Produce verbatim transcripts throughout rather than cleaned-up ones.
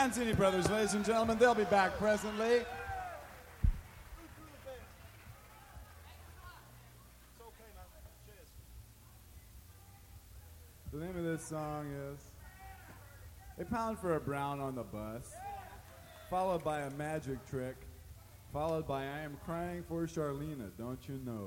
Mancini Brothers, ladies and gentlemen. They'll be back presently. The name of this song is A Pound for a Brown on the Bus, followed by A Magic Trick, followed by I Am Crying for Charlena, Don't You Know?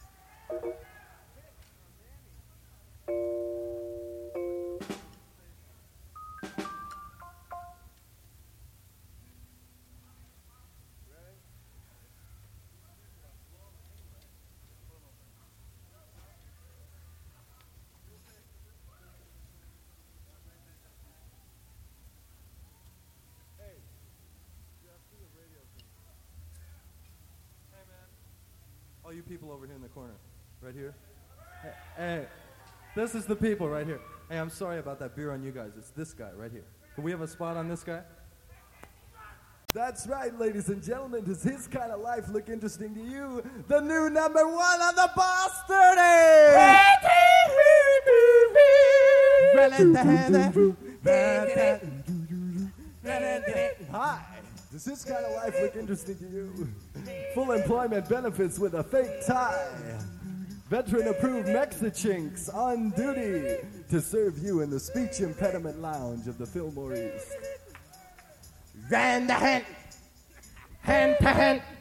All you people over here in the corner, right here. Hey, hey, this is the people right here. Hey, I'm sorry about that beer on you guys. It's this guy right here. Can we have a spot on this guy? That's right, ladies and gentlemen. Does his kind of life look interesting to you? The new number one on the Boss thirty! Hi. Does this kind of life look interesting to you? Full employment benefits with a fake tie. Veteran-approved Mexichinks on duty to serve you in the speech impediment lounge of the Fillmore East. Hand to hand, hand to hand.